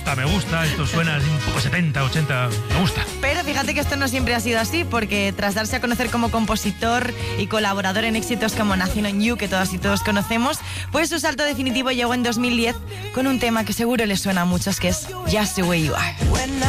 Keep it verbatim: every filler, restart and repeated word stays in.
gusta, me gusta, esto suena así un poco setenta, ochenta, me gusta. Pero fíjate que esto no siempre ha sido así, porque tras darse a conocer como compositor y colaborador en éxitos como Nothing on You, que todas y todos conocemos, pues su salto definitivo llegó en dos mil diez con un tema que seguro les suena a muchos, que es Just the Way You Are.